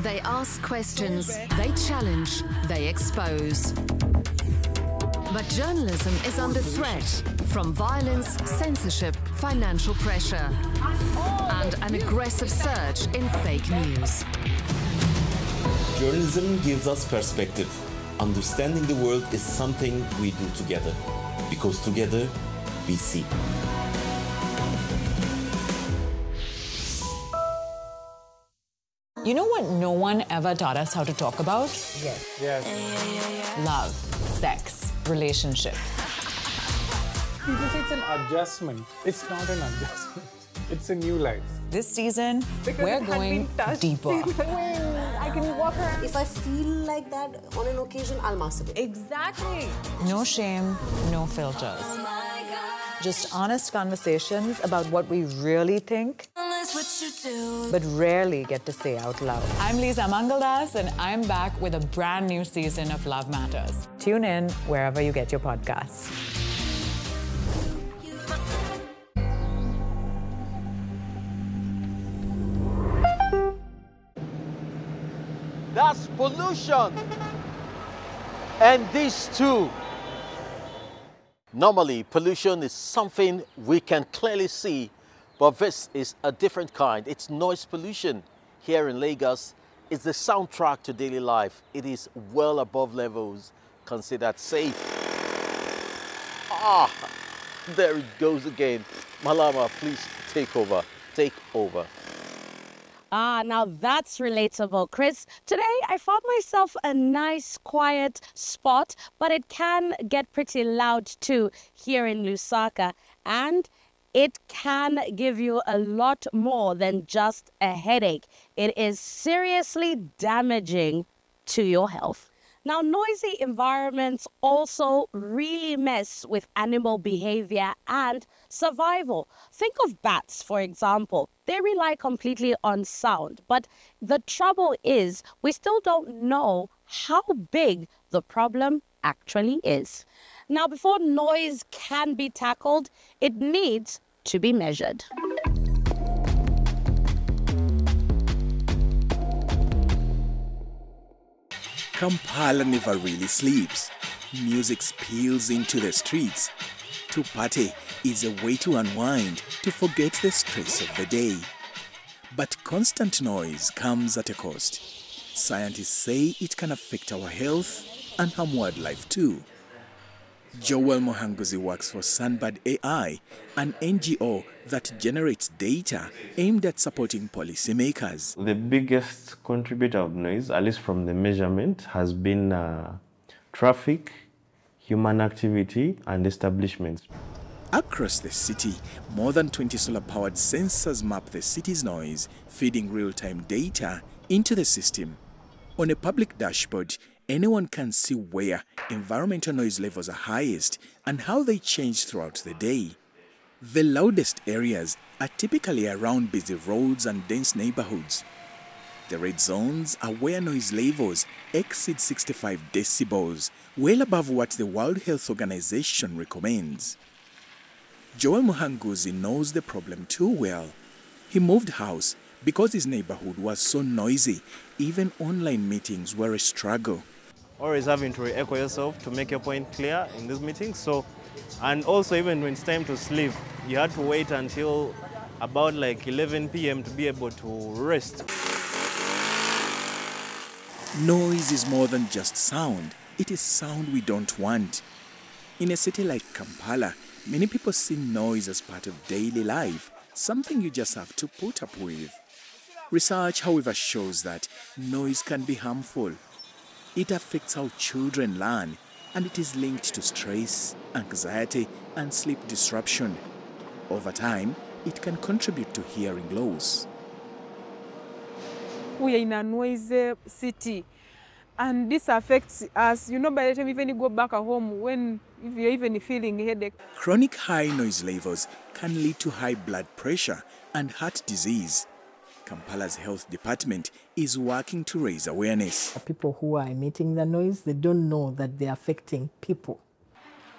They ask questions, they challenge, they expose. But journalism is under threat from violence, censorship, financial pressure, and an aggressive surge in fake news. Journalism gives us perspective. Understanding the world is something we do together, because together we see. You know what no one ever taught us how to talk about? Yes. Love, sex, relationships. People say it's an adjustment. It's not an adjustment. It's a new life. This season, we're going deeper. I can walk around. If I feel like that on an occasion, I'll masturbate. Exactly. No shame, no filters. Just honest conversations about what we really think, but rarely get to say out loud. I'm Lisa Mangaldas, and I'm back with a brand new season of Love Matters. Tune in wherever you get your podcasts. That's pollution. And this too. Normally, pollution is something we can clearly see, but this is a different kind. It's noise pollution. Here in Lagos, it's the soundtrack to daily life. It is well above levels considered safe. There it goes again. Malama, please take over. Take over. Now that's relatable, Chris. Today, I found myself a nice, quiet spot, but it can get pretty loud too here in Lusaka. And it can give you a lot more than just a headache. It is seriously damaging to your health. Now, noisy environments also really mess with animal behavior and survival. Think of bats, for example. They rely completely on sound. But the trouble is, we still don't know how big the problem actually is. Now, before noise can be tackled, it needs to be measured. Kampala never really sleeps. Music spills into the streets. To party is a way to unwind, to forget the stress of the day. But constant noise comes at a cost. Scientists say it can affect our health and harm wildlife too. Joel Mohanguzi works for Sunbird AI, an NGO that generates data aimed at supporting policymakers. The biggest contributor of noise, at least from the measurement, has been traffic, human activity, and establishments. Across the city, more than 20 solar-powered sensors map the city's noise, feeding real-time data into the system. On a public dashboard, anyone can see where environmental noise levels are highest and how they change throughout the day. The loudest areas are typically around busy roads and dense neighborhoods. The red zones are where noise levels exceed 65 decibels, well above what the World Health Organization recommends. Joel Mohanguzi knows the problem too well. He moved house because his neighborhood was so noisy. Even online meetings were a struggle. Always having to re-echo yourself to make your point clear in these meetings. And also even when it's time to sleep, you had to wait until about like 11 p.m. to be able to rest. Noise is more than just sound. It is sound we don't want. In a city like Kampala, many people see noise as part of daily life, something you just have to put up with. Research, however, shows that noise can be harmful. It affects how children learn, and it is linked to stress, anxiety, and sleep disruption. Over time, it can contribute to hearing loss. We are in a noisy city, and this affects us. You know, by the time even you go back at home, if you're even feeling a headache. Chronic high noise levels can lead to high blood pressure and heart disease. Kampala's health department is working to raise awareness. People who are emitting the noise, they don't know that they're affecting people.